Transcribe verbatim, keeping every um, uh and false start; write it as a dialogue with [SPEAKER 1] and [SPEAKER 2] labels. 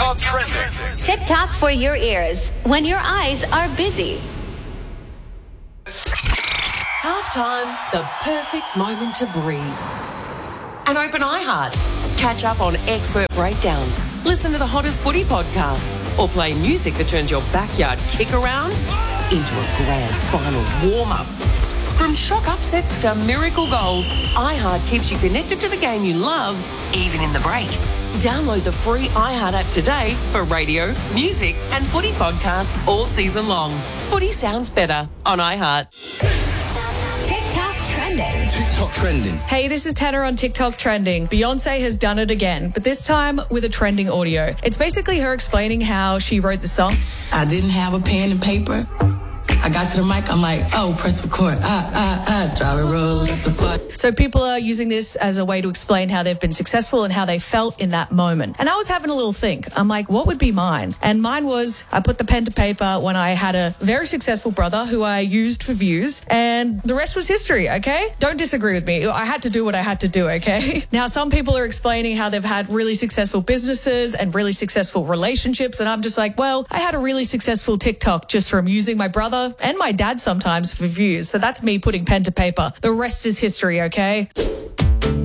[SPEAKER 1] TikTok trending.
[SPEAKER 2] TikTok for your ears when your eyes are busy.
[SPEAKER 3] Halftime, the perfect moment to breathe. And open iHeart. Catch up on expert breakdowns, listen to the hottest footy podcasts, or play music that turns your backyard kick around into a grand final warm-up. From shock upsets to miracle goals, iHeart keeps you connected to the game you love, even in the break. Download the free iHeart app today for radio, music, and footy podcasts all season long. Footy sounds better on iHeart.
[SPEAKER 2] TikTok trending.
[SPEAKER 4] TikTok trending.
[SPEAKER 5] Hey, this is Tanner on TikTok trending. Beyonce has done it again, but this time with a trending audio. It's basically her explaining how she wrote the song.
[SPEAKER 6] I didn't have a pen and paper. I got to the mic, I'm like, oh, press record. Ah, ah, ah, drive it, roll up the butt.
[SPEAKER 5] So people are using this as a way to explain how they've been successful and how they felt in that moment. And I was having a little think. I'm like, what would be mine? And mine was, I put the pen to paper when I had a very successful brother who I used for views, and the rest was history, okay? Don't disagree with me. I had to do what I had to do, okay? Now, some people are explaining how they've had really successful businesses and really successful relationships, and I'm just like, well, I had a really successful TikTok just from using my brother and my dad sometimes for views. So that's me putting pen to paper. The rest is history, okay?